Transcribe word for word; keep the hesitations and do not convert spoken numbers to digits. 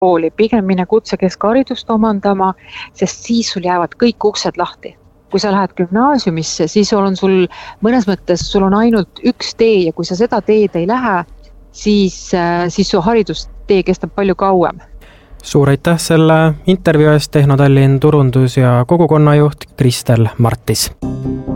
kooli, pigem mine kutsekeskharidust omandama, sest siis sul jäävad kõik uksed lahti. Kui sa lähed gümnaasiumisse, siis on sul mõnes mõttes, sul on ainult üks tee ja kui sa seda teed ei lähe, siis, siis su haridustee kestab palju kauem. Suur aitäh selle intervjuu eest, Tehnotallinn turundus- ja kogukonnajuht Kristel Martis.